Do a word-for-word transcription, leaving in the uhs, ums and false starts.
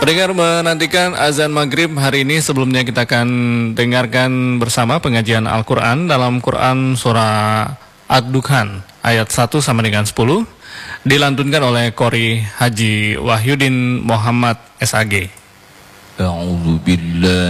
Pendengar menantikan azan maghrib hari ini. Sebelumnya kita akan dengarkan bersama pengajian Al-Quran dalam Quran surah Ad-Dukhan ayat satu sama dengan sepuluh, dilantunkan oleh Qori Haji Wahyudin Muhammad S A G. A'udzu billahi